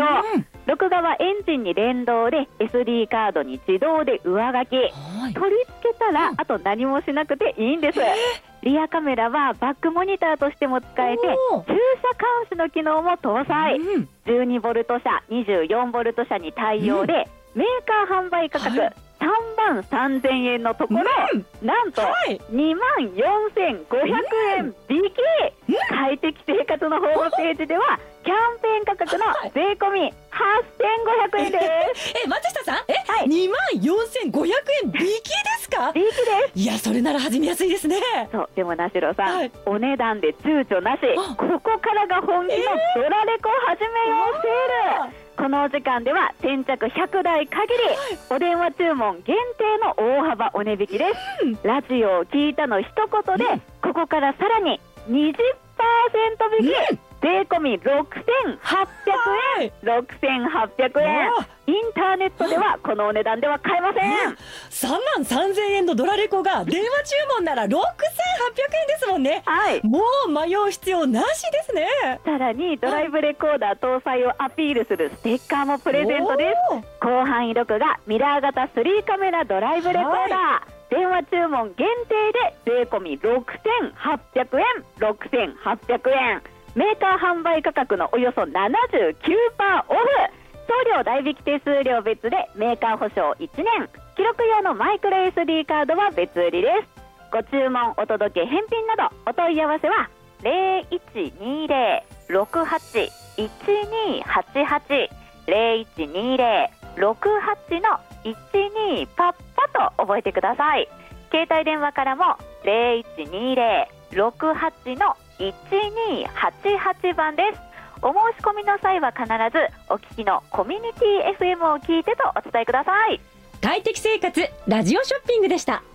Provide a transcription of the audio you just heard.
よ。録画はエンジンに連動で SD カードに自動で上書き、取り付けたらあと何もしなくていいんです。リアカメラはバックモニターとしても使えて、駐車監視の機能も搭載、12ボルト車、24ボルト車に対応で、メーカー販売価格、3万3000円のところ、なんと2万4500円引き、快適生活のホームページではキャンペーン価格の税込み8500円です。 松下さん、2万4500円引きですか？ 引きです。 いや、それなら始めやすいですね。 そう、でもなしろさん、お値段で躊躇なし、ここからが本気のドラレコ始めようセール。このお時間では先着100台限り、お電話注文限定の大幅お値引きです。ラジオを聞いたの一言で、ここからさらに 20% 引き、税込み6800円、6800円。インターネットではこのお値段では買えません。 3万3000円のドラレコが電話注文なら6800円ですもんね。もう迷う必要なしですね。 さらにドライブレコーダー搭載をアピールするステッカーもプレゼントです。広範囲録画ミラー型3カメラドライブレコーダー、電話注文限定で税込み6800円、6800円。メーカー販売価格のおよそ 79% オフ。送料代引き手数料別で、メーカー保証1年、記録用のマイクロ SD カードは別売りです。ご注文、お届け、返品などお問い合わせは 0120-68-1288 0120-68-12パッパと覚えてください。携帯電話からも 0120-68-1288 番です。お申し込みの際は必ずお聞きのコミュニティ FM を聞いてとお伝えください。 快適生活ラジオショッピングでした。